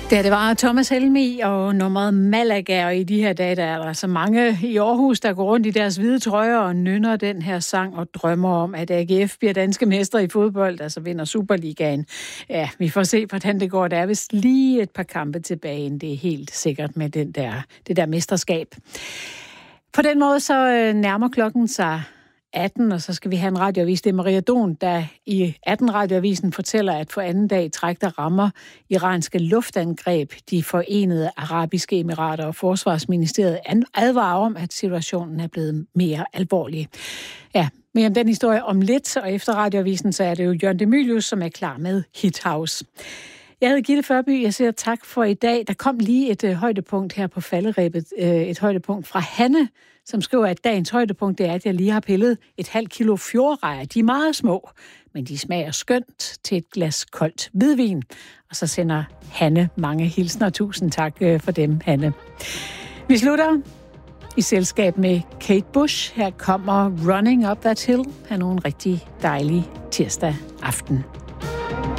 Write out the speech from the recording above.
Det var Thomas Helmig og nummeret Malaga, og i de her dage der er der så mange i Aarhus, der går rundt i deres hvide trøjer og nynner den her sang og drømmer om, at AGF bliver danske mestre i fodbold, altså vinder Superligaen. Ja, vi får se, hvordan det går. Der er vist lige et par kampe tilbage, det er helt sikkert med det der mesterskab. På den måde så nærmer klokken sig 18, og så skal vi have en radioavis. Det er Maria Don, der i 18-radioavisen fortæller, at for anden dag i træk, der rammer iranske luftangreb de Forenede Arabiske Emirater, og Forsvarsministeriet advarer om, at situationen er blevet mere alvorlig. Ja, mere om den historie om lidt, og efter radioavisen, så er det jo Jørgen de Mylius, som er klar med Hit House. Jeg hedder Gitte Førby, jeg siger tak for i dag. Der kom lige et højdepunkt her på falderebet, et højdepunkt fra Hanne, som skriver, at dagens højdepunkt det er, at jeg lige har pillet et halvt kilo fjordrejer. De er meget små, men de smager skønt til et glas koldt hvidvin. Og så sender Hanne mange hilsner. Tusind tak for dem, Hanne. Vi slutter i selskab med Kate Bush. Her kommer Running Up That Hill. Ha' nogen rigtig dejlig tirsdag aften.